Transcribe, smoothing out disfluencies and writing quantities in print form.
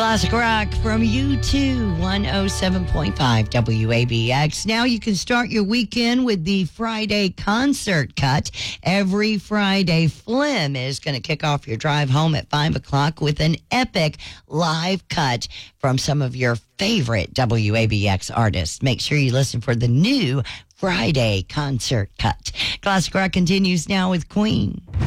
Classic rock from U2, 107.5 WABX. Now you can start your weekend with the Friday concert cut. Every Friday, Flim is going to kick off your drive home at 5 o'clock with an epic live cut from some of your favorite WABX artists. Make sure you listen for the new Friday concert cut. Classic rock continues now with Queen.